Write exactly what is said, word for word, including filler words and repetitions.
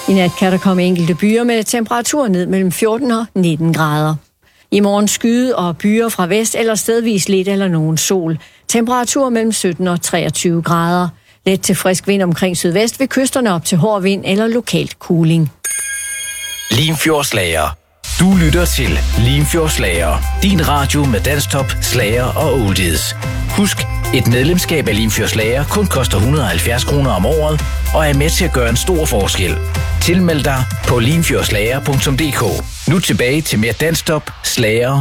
I nat kan der komme enkelte byer med temperatur ned mellem fjorten og nitten grader. I morgen skyde og byer fra vest eller stedvis lidt eller nogen sol. Temperatur mellem sytten og treogtyve grader. Let til frisk vind omkring sydvest ved kysterne op til hård vind eller lokalt kuling. Limfjordsslager. Du lytter til Limfjordsslager. Din radio med dansktop, slager og oldies. Husk, et medlemskab af Limfjordsslager kun koster et hundrede og halvfjerds kroner om året og er med til at gøre en stor forskel. Tilmeld dig på limfjordslager punktum d k. Nu tilbage til mere dansktop, slager